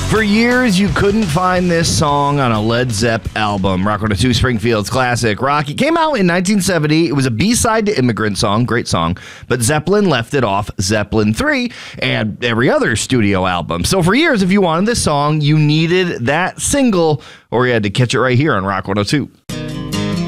For years, you couldn't find this song on a Led Zepp album. Rock 102 Springfield's classic Rocky came out in 1970. It was a B-side to Immigrant Song, great song, but Zeppelin left it off Zeppelin 3 and every other studio album. So for years, if you wanted this song, you needed that single, or you had to catch it right here on Rock 102.